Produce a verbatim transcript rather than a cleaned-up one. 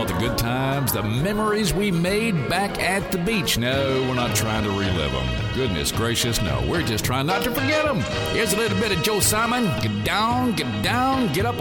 about the good times, the memories we made back at the beach. No, we're not trying to relive them. Goodness gracious, no. We're just trying not to forget them. Here's a little bit of Joe Simon. Get down, get down, get up